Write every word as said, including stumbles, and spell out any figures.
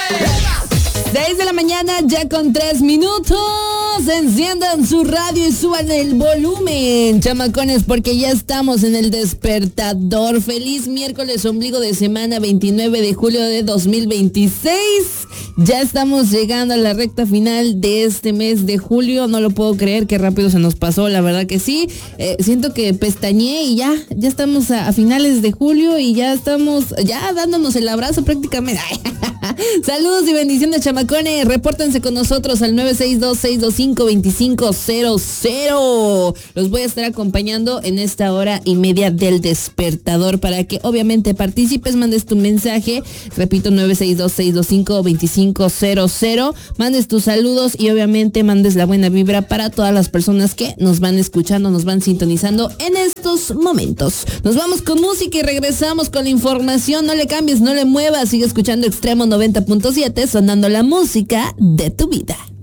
seis de la mañana, ya con tres minutos. Enciendan su radio y suban el volumen, chamacones, porque ya estamos en el despertador. Feliz miércoles, ombligo de semana, veintinueve de julio de dos mil veintiséis. Ya estamos llegando a la recta final de este mes de julio. No lo puedo creer, qué rápido se nos pasó, la verdad que sí. Eh, siento que pestañeé y ya, ya estamos a, a finales de julio y ya estamos, ya dándonos el abrazo prácticamente. Saludos y bendiciones, chamacones. Repórtense con nosotros al nueve seis dos, seis dos cinco, dos cinco cero cero. Los voy a estar acompañando en esta hora y media del despertador para que obviamente participes, mandes tu mensaje. Repito, nueve seis dos, seis dos cinco, dos cinco cero cero. Mandes tus saludos y obviamente mandes la buena vibra para todas las personas que nos van escuchando, nos van sintonizando en estos momentos. Nos vamos con música y regresamos con la información. No le cambies, no le muevas. Sigue escuchando Extremo noventa punto siete, sonando la música de tu vida.